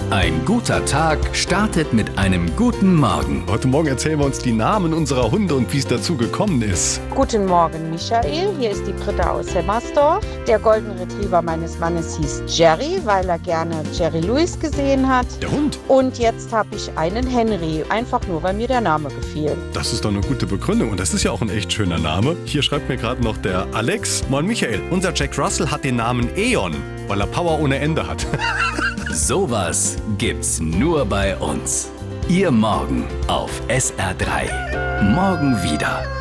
Ein guter Tag startet mit einem guten Morgen. Heute Morgen erzählen wir uns die Namen unserer Hunde und wie es dazu gekommen ist. Guten Morgen, Michael. Hier ist die Britta aus Hemmersdorf. Der Golden Retriever meines Mannes hieß Jerry, weil er gerne Jerry Lewis gesehen hat. Der Hund? Und jetzt habe ich einen Henry, einfach nur, weil mir der Name gefiel. Das ist doch eine gute Begründung und das ist ja auch ein echt schöner Name. Hier schreibt mir gerade noch der Alex. Moin Michael, unser Jack Russell hat den Namen Eon, weil er Power ohne Ende hat. Sowas gibt's nur bei uns. Ihr Morgen auf SR3. Morgen wieder.